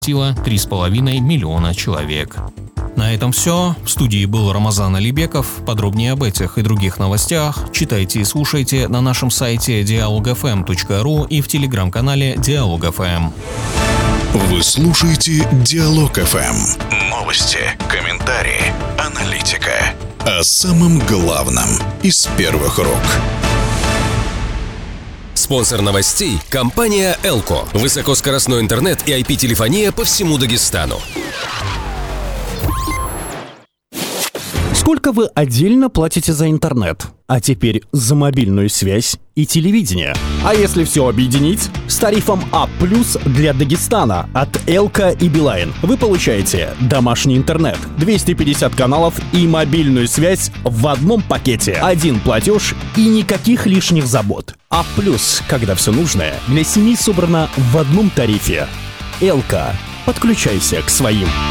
3,5 миллиона человек. На этом все. В студии был Рамазан Алибеков. Подробнее об этих и других новостях читайте и слушайте на нашем сайте dialogfm.ru и в телеграм-канале Диалог ФМ. Вы слушаете Диалог ФМ. Новости, комментарии, аналитика. О самом главном из первых рук. Спонсор новостей – компания «Элко». Высокоскоростной интернет и IP-телефония по всему Дагестану. Сколько вы отдельно платите за интернет? А теперь за мобильную связь и телевидение. А если все объединить? С тарифом А+ для Дагестана от Элко и Билайн вы получаете домашний интернет, 250 каналов и мобильную связь в одном пакете. Один платеж и никаких лишних забот. А+, когда все нужное для семьи собрано в одном тарифе. Элко. Подключайся к своим.